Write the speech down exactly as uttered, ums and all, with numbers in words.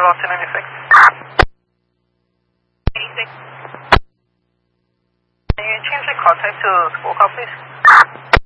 lost in anything. eighty-six. Can you change the contact to school call, please?